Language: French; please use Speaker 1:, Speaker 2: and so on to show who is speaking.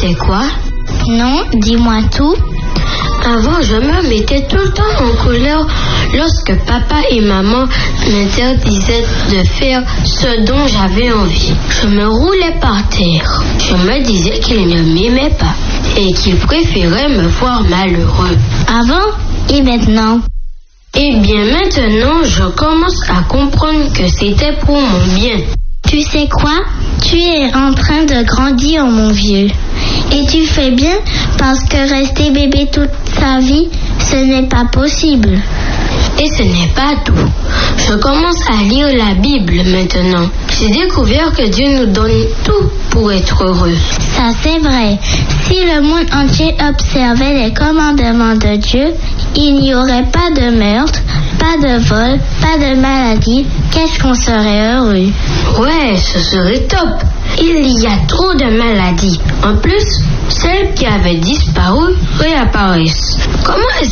Speaker 1: sais quoi?
Speaker 2: Non, dis-moi tout.
Speaker 1: Avant, je me mettais tout le temps en colère lorsque papa et maman m'interdisaient de faire ce dont j'avais envie. Je me roulais par terre. Je me disais qu'ils ne m'aimaient pas et qu'ils préféraient me voir malheureux.
Speaker 2: Avant et maintenant?
Speaker 1: Eh bien, maintenant, je commence à comprendre que c'était pour mon bien.
Speaker 2: Tu sais quoi? Tu es en train de grandir, mon vieux. Et tu fais bien parce que rester bébé toute sa vie, ce n'est pas possible.
Speaker 1: Et ce n'est pas tout. Je commence à lire la Bible maintenant. J'ai découvert que Dieu nous donne tout pour être heureux.
Speaker 2: Ça, c'est vrai. Si le monde entier observait les commandements de Dieu, il n'y aurait pas de meurtre, pas de vol, pas de maladie. Qu'est-ce qu'on serait heureux?
Speaker 1: Ouais, ce serait top. Il y a trop de maladies. En plus, celles qui avaient disparu réapparaissent. Comment est-ce